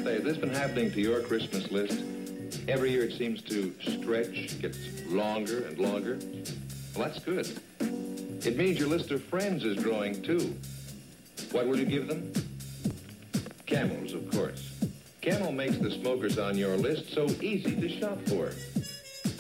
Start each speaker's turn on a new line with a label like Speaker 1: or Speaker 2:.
Speaker 1: say, has this been happening to your Christmas list? Every year it seems to stretch, gets longer and longer. Well, that's good. It means your list of friends is growing, too. What will you give them? Camels, of course. Camel makes the smokers on your list so easy to shop for.